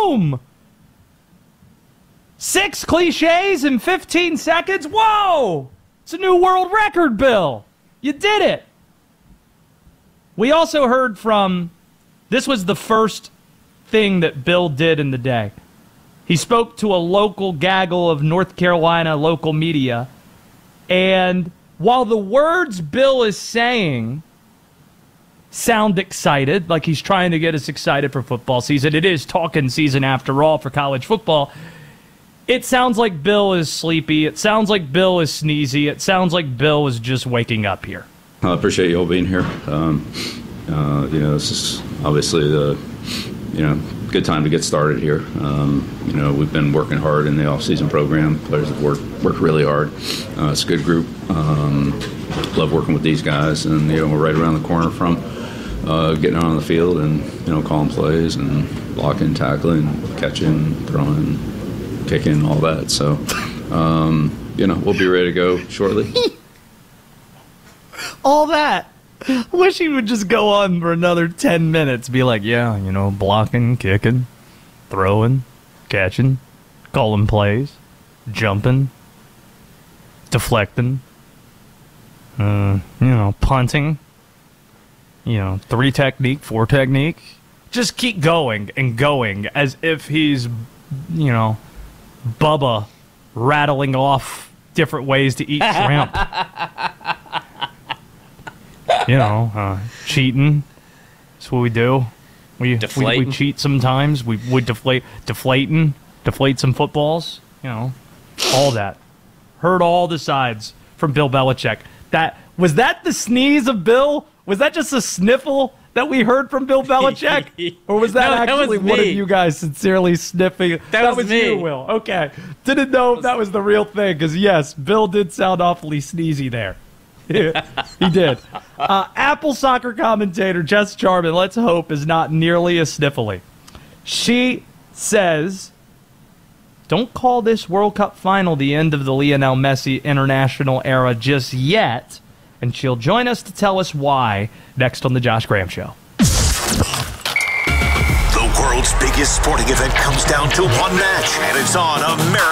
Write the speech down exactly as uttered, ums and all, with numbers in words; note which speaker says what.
Speaker 1: Boom! Six cliches in fifteen seconds? Whoa! It's a new world record, Bill. You did it. We also heard from, this was the first thing that Bill did in the day. He spoke to a local gaggle of North Carolina local media, and while the words Bill is saying sound excited, like he's trying to get us excited for football season, it is talking season after all for college football, it sounds like Bill is sleepy, it sounds like Bill is sneezy, it sounds like Bill is just waking up here.
Speaker 2: I appreciate you all being here. Um, uh, you know, this is obviously the, you know, good time to get started here. Um, you know, we've been working hard in the off-season program. Players have worked worked really hard. Uh, it's a good group. Um, love working with these guys, and you know, we're right around the corner from uh, getting on the field and you know, calling plays and blocking, tackling, catching, throwing, kicking, all that. So, um, you know, we'll be ready to go shortly.
Speaker 1: All that. Wish he would just go on for another ten minutes. Be like, yeah, you know, blocking, kicking, throwing, catching, calling plays, jumping, deflecting, uh, you know, punting, you know, three technique, four technique. Just keep going and going as if he's, you know, Bubba rattling off different ways to eat shrimp. You know, uh, cheating. That's what we do. We, we we cheat sometimes. We we deflate, deflating, deflate some footballs. You know, all that. Heard all the sides from Bill Belichick. That was that the sneeze of Bill? Was that just a sniffle that we heard from Bill Belichick, or was that
Speaker 3: no, that
Speaker 1: actually
Speaker 3: was
Speaker 1: one of
Speaker 3: me.
Speaker 1: you guys sincerely sniffing?
Speaker 3: That,
Speaker 1: that
Speaker 3: was,
Speaker 1: was
Speaker 3: me.
Speaker 1: you, Will. Okay, didn't know if that was the real thing because yes, Bill did sound awfully sneezy there. He did. Uh, Apple soccer commentator Jess Jarman, let's hope, is not nearly as sniffly. She says, don't call this World Cup final the end of the Lionel Messi international era just yet. And she'll join us to tell us why next on The Josh Graham Show.
Speaker 4: The world's biggest sporting event comes down to one match, and it's on America.